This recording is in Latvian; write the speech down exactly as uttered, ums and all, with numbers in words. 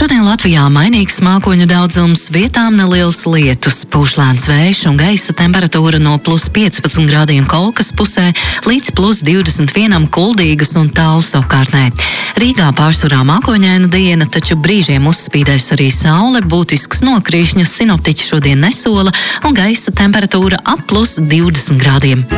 Šodien Latvijā mainīgs mākoņu daudzums, vietām neliels lietus, pūš lēns vējš un gaisa temperatūra no plus piecpadsmit grādiem Kolkas pusē līdz plus divdesmit vienam Kuldīgas un Talsu apkārtnē. Rīgā pārsvarā mākoņaina diena, taču brīžiem uzspīdēs arī saule, būtiskus nokrīšņus sinoptiķi šodien nesola un gaisa temperatūra ap plus divdesmit grādiem.